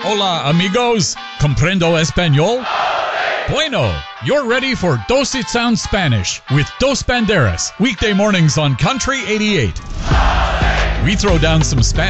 Hola, amigos. Comprendo español? Bueno, you're ready for Dos It Sounds Spanish with Dos Banderas, weekday mornings on Country 88. We throw down some Spanish